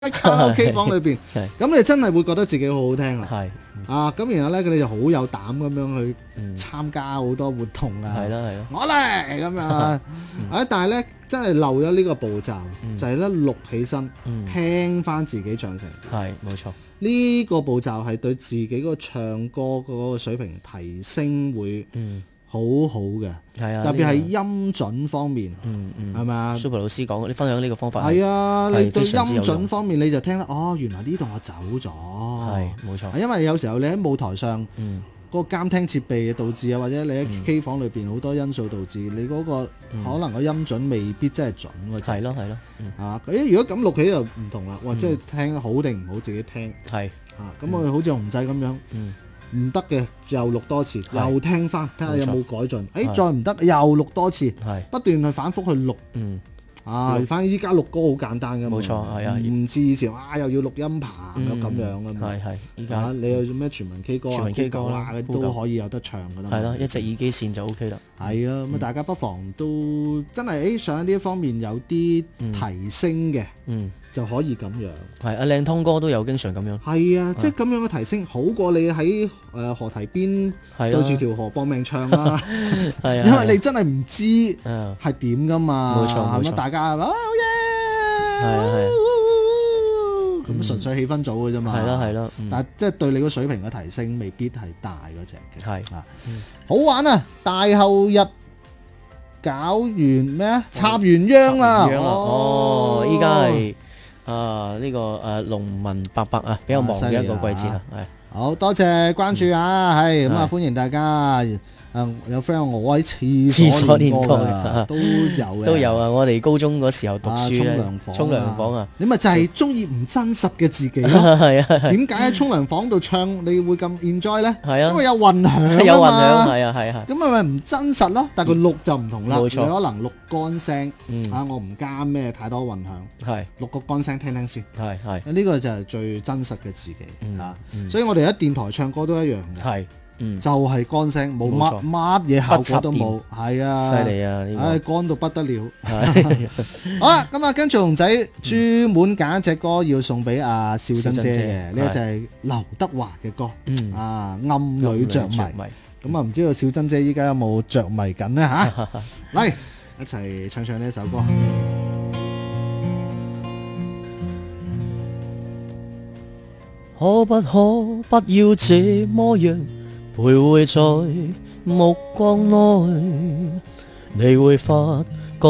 卡拉 OK 房裏邊， 係咁你真係會覺得自己好好聽啊！ 係啊，咁然後咧佢哋就好有膽咁樣去嗯參加好多活動啊！ 係啦係啦， 我嚟咁樣啊！但係咧真係漏咗呢個步驟，就係咧錄起身聽翻自己唱成。 係冇錯。 呢個步驟係對自己嗰個唱歌嗰個水平提升會好好嘅， 係啊， 特別係音準方面，係咪啊 Super 老師講，你分享呢個方法係啊，你對音非常之有用準方面你就聽得哦，原來呢度我走咗， 係冇錯。 因為有時候你喺舞台上，嗰個監聽設備導致啊，或者你喺 K 房裏邊好多因素導致你嗰個可能個音準未必真係準嘅。 係咯係咯， 啊，如果咁錄起就唔同啦，或者係聽得好定唔好自己聽。 係咁我哋好似紅仔咁樣，唔得嘅又錄多次，又聽翻睇下有冇改進。再唔得又錄多次，不斷去反覆去錄。反正依家錄歌好簡單㗎嘛， 冇錯係啊， 唔似以前又要錄音棚咁樣㗎嘛。 係依家你有咩全民 K 歌啊、 全民 K 歌啦都可以有得唱㗎啦。 係咯，一隻耳機線就 OK 啦。 係啊，咁大家不妨都真係上呢一方面有啲提升嘅，就可以咁樣。 係阿靚湯哥都有經常咁樣。 係啊，即係咁樣嘅提升，好過你喺河堤邊對住條河搏命唱啦。 係啊， 因為你真係唔知係點噶嘛。 冇錯冇錯， 大家好嘢， 係啊係。 咁純粹氣氛組嘅啫嘛。 係咯係咯， 但係即係對你個水平嘅提升未必係大嗰隻嘅。 係啊，好玩啊！大後日搞完咩啊？插完秧啦。 哦，依家係呢個農民伯伯啊，比較忙嘅一個季節啊。係好多謝關注啊！係咁啊，歡迎大家。有 friend 我喺廁所練歌㗎，都有嘅， 都有啊！我哋高中嗰時候讀書咧， 沖涼房啊，你咪就係中意唔真實嘅自己咯。 係啊， 點解喺沖涼房度唱你會咁 enjoy 咧？ 係啊， 因為有混響， 有混響，係啊係啊。 咁咪唔真實咯？但係個錄就唔同啦， 冇錯， 你可能錄乾聲，我唔加咩太多混響， 係錄個乾聲聽聽先， 係呢個就係最真實嘅自己啊！所以我哋喺電台唱歌都一樣嘅， 係。 就係乾聲，冇乜嘢效果都冇，係啊， 犀利啊！ 乾到不得了。好啦，咁啊，跟住熊仔專門揀一隻歌要送俾阿少珍姐嘅，呢個就係劉德華嘅歌，暗裏着迷。咁啊，唔知道少珍姐依家有冇着迷緊呢？吓？嚟一齊唱唱呢一首歌。 可不可不要這麼樣？徘徊在目光內，你會發